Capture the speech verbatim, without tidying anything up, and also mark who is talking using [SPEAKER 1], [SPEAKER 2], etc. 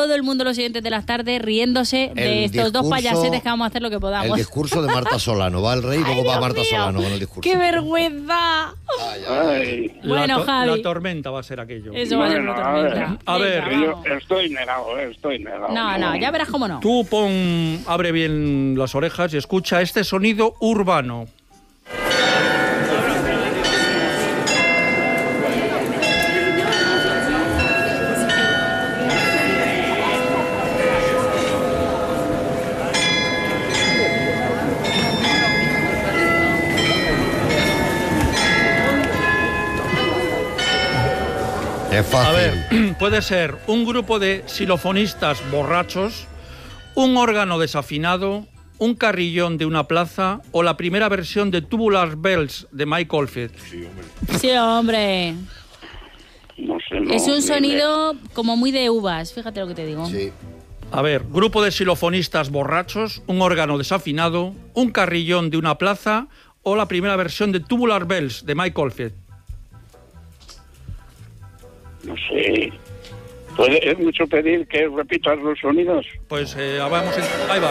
[SPEAKER 1] todo el mundo los siguientes de las tardes riéndose de
[SPEAKER 2] El
[SPEAKER 1] estos dos
[SPEAKER 2] discurso-
[SPEAKER 1] payasetes que vamos a hacer lo que podamos.
[SPEAKER 2] El discurso de Marta Solano. Va el rey y luego
[SPEAKER 1] Ay,
[SPEAKER 2] va
[SPEAKER 1] Dios
[SPEAKER 2] Marta
[SPEAKER 1] mío,
[SPEAKER 2] Solano con el discurso.
[SPEAKER 1] ¡Qué vergüenza!
[SPEAKER 2] Ay, ay, ay.
[SPEAKER 3] La
[SPEAKER 1] Bueno,
[SPEAKER 3] to-
[SPEAKER 1] Javi.
[SPEAKER 3] La tormenta va a ser aquello.
[SPEAKER 1] Eso va a ser una
[SPEAKER 4] Bueno, a ver.
[SPEAKER 1] tormenta.
[SPEAKER 3] A ver,
[SPEAKER 1] Venga,
[SPEAKER 4] Yo
[SPEAKER 1] vamos.
[SPEAKER 4] estoy negado, eh, estoy negado.
[SPEAKER 1] No, no, ya verás cómo no.
[SPEAKER 3] Tú pon, abre bien las orejas y escucha este sonido urbano.
[SPEAKER 2] Es fácil.
[SPEAKER 3] A ver, puede ser un grupo de xilofonistas borrachos, un órgano desafinado, un carrillón de una plaza o la primera versión de Tubular Bells de Mike Oldfield.
[SPEAKER 1] Sí, hombre.
[SPEAKER 4] No sé, no,
[SPEAKER 1] Es un
[SPEAKER 4] ni
[SPEAKER 1] sonido como muy de uvas, fíjate lo que te digo.
[SPEAKER 2] Sí.
[SPEAKER 3] A ver, grupo de xilofonistas borrachos, un órgano desafinado, un carrillón de una plaza o la primera versión de Tubular Bells de Mike Oldfield.
[SPEAKER 4] No sé. ¿Puede, ¿Es mucho pedir que repitas los sonidos?
[SPEAKER 3] Pues eh, vamos, en- ahí va.